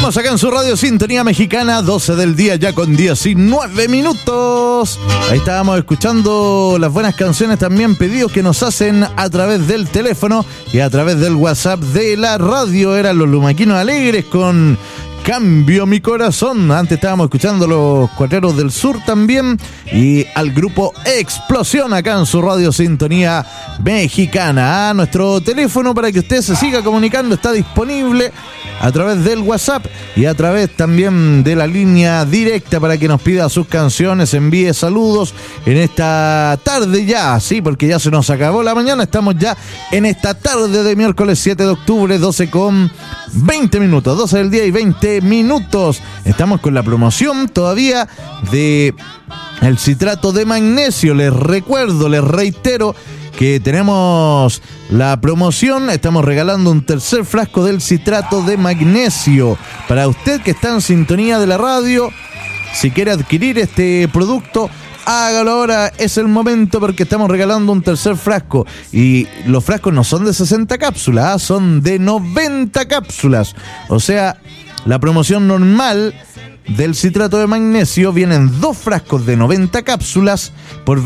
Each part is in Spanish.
Seguimos acá en su radio Sintonía Mexicana, 12 del día ya con 19 minutos. Ahí estábamos escuchando las buenas canciones, también pedidos que nos hacen a través del teléfono y a través del WhatsApp de la radio. Eran los Lumaquinos Alegres con Cambio mi corazón. Antes estábamos escuchando los Cuatreros del Sur también y al grupo Explosión acá en su radio Sintonía Mexicana. Nuestro teléfono para que usted se siga comunicando está disponible a través del WhatsApp y a través también de la línea directa para que nos pida sus canciones, envíe saludos en esta tarde ya, sí, porque ya se nos acabó la mañana, estamos ya en esta tarde de miércoles 7 de octubre, 12 con 20 minutos, 12 del día y 20 minutos. Estamos con la promoción todavía de el citrato de magnesio. Les recuerdo, les reitero que tenemos la promoción, estamos regalando un tercer frasco del citrato de magnesio para usted que está en sintonía de la radio. Si quiere adquirir este producto, hágalo ahora, es el momento porque estamos regalando un tercer frasco y los frascos no son de 60 cápsulas, son de 90 cápsulas, o sea, la promoción normal del citrato de magnesio vienen 2 frascos de 90 cápsulas por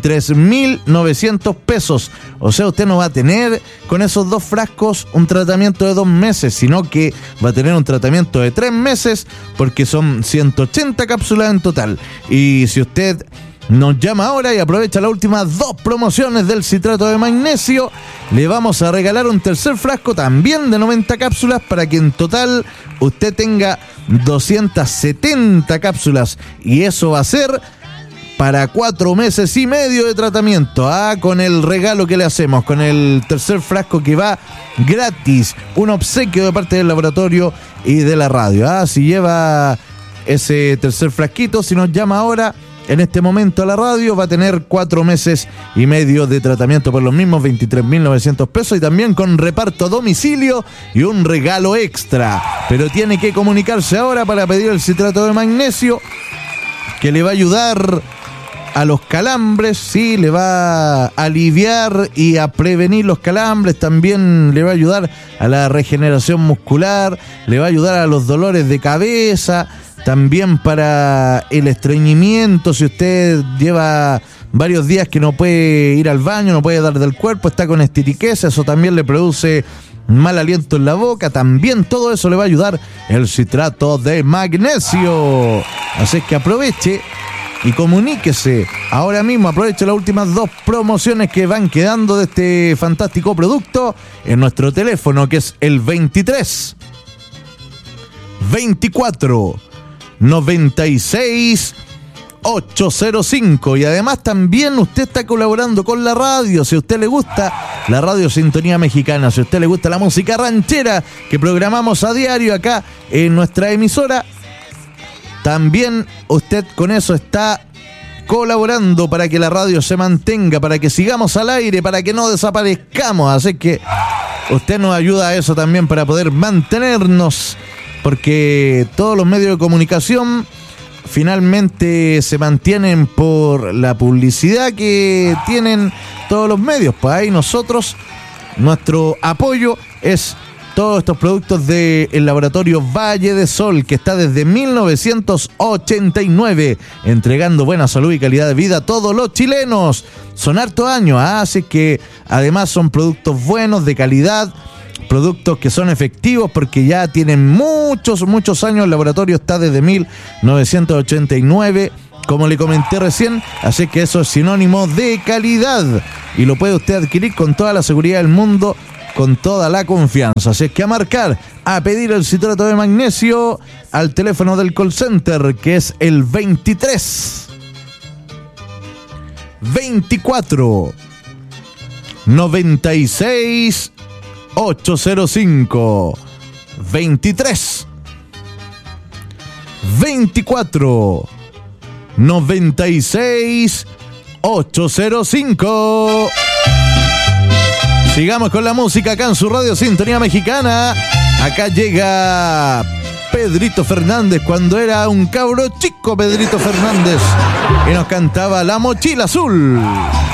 23.900 pesos. O sea, usted no va a tener con esos 2 frascos un tratamiento de 2 meses, sino que va a tener un tratamiento de 3 meses porque son 180 cápsulas en total. Y si usted nos llama ahora y aprovecha las últimas 2 promociones del citrato de magnesio, le vamos a regalar un tercer frasco también de 90 cápsulas para que en total usted tenga 270 cápsulas y eso va a ser para 4 meses y medio de tratamiento, con el regalo que le hacemos, con el tercer frasco que va gratis, un obsequio de parte del laboratorio y de la radio. Si lleva ese tercer frasquito, si nos llama ahora en este momento a la radio, va a tener 4 meses y medio de tratamiento por los mismos 23.900 pesos y también con reparto a domicilio y un regalo extra. Pero tiene que comunicarse ahora para pedir el citrato de magnesio que le va a ayudar a los calambres, sí, le va a aliviar y a prevenir los calambres, también le va a ayudar a la regeneración muscular, le va a ayudar a los dolores de cabeza, también para el estreñimiento. Si usted lleva varios días que no puede ir al baño, no puede dar del cuerpo, está con estiriqueza, eso también le produce mal aliento en la boca, también todo eso le va a ayudar el citrato de magnesio. Así que aproveche y comuníquese ahora mismo, aproveche las últimas 2 promociones que van quedando de este fantástico producto en nuestro teléfono, que es el 23 24 96 805. Y además también usted está colaborando con la radio. Si a usted le gusta la radio Sintonía Mexicana, si a usted le gusta la música ranchera que programamos a diario acá en nuestra emisora, también usted con eso está colaborando para que la radio se mantenga, para que sigamos al aire, para que no desaparezcamos. Así que usted nos ayuda a eso también para poder mantenernos, porque todos los medios de comunicación finalmente se mantienen por la publicidad que tienen todos los medios. Pues ahí nosotros, nuestro apoyo es todos estos productos del laboratorio Valle de Sol, que está desde 1989 entregando buena salud y calidad de vida a todos los chilenos. Son hartos años, así que además son productos buenos, de calidad, productos que son efectivos porque ya tienen muchos años. El laboratorio está desde 1989, como le comenté recién, así que eso es sinónimo de calidad y lo puede usted adquirir con toda la seguridad del mundo, con toda la confianza. Así es que a marcar, a pedir el citrato de magnesio al teléfono del call center, que es el 23 24 96 805. 23 24 96 805. Sigamos con la música acá en su radio Sintonía Mexicana. Acá llega Pedrito Fernández, cuando era un cabro chico Pedrito Fernández, y nos cantaba La Mochila Azul.